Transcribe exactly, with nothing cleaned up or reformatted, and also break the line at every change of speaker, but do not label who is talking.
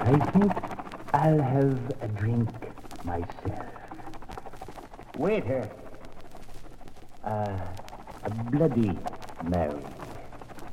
I think I'll have a drink myself.
Waiter.
Uh, a Bloody Mary.